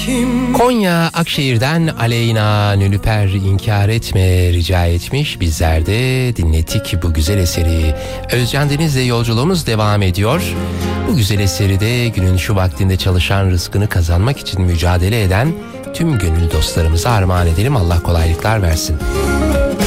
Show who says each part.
Speaker 1: Konya Akşehir'den Aleyna Nülüper inkar etme rica etmiş. Bizler de dinlettik bu güzel eseri. Özcan Deniz'le yolculuğumuz devam ediyor. Bu güzel eseri de günün şu vaktinde çalışan, rızkını kazanmak için mücadele eden tüm gönül dostlarımıza armağan edelim. Allah kolaylıklar versin.